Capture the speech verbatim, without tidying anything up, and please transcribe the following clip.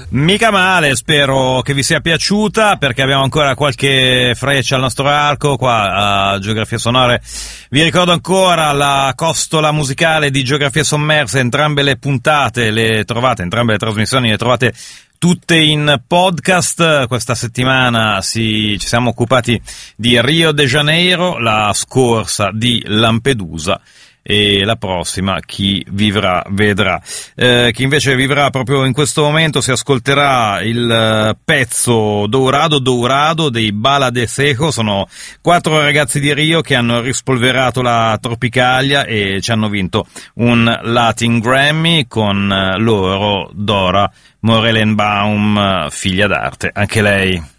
Mica male, spero che vi sia piaciuta, perché abbiamo ancora qualche freccia al nostro arco qua a Geografia Sonore. Vi ricordo ancora la costola musicale di Geografia Sommersa, entrambe le puntate le trovate, entrambe le trasmissioni le trovate tutte in podcast. Questa settimana si, ci siamo occupati di Rio de Janeiro, la scorsa di Lampedusa, e la prossima chi vivrà vedrà. Eh, chi invece vivrà proprio in questo momento si ascolterà il pezzo Dourado Dourado dei Bala de Seco. Sono quattro ragazzi di Rio che hanno rispolverato la Tropicalia e ci hanno vinto un Latin Grammy, con loro Dora Morelenbaum, figlia d'arte, anche lei